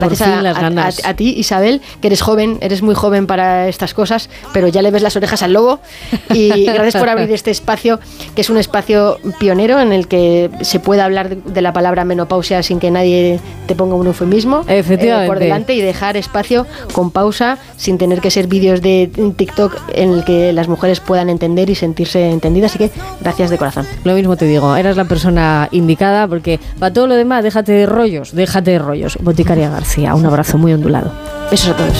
Gracias a ti, Isabel, que eres joven, eres muy joven para estas cosas, pero ya le ves las orejas al lobo. Y gracias por abrir este espacio, que es un espacio pionero en el que se pueda hablar de la palabra menopausia sin que nadie te ponga un eufemismo por delante, y dejar espacio con pausa, sin tener que ser vídeos de TikTok en el que las mujeres puedan entender y sentirse entendidas. Así que gracias de corazón. Lo mismo te digo, eras la persona indicada, porque para todo lo demás déjate de rollos. Boticaria García, un abrazo muy ondulado. Besos a todos.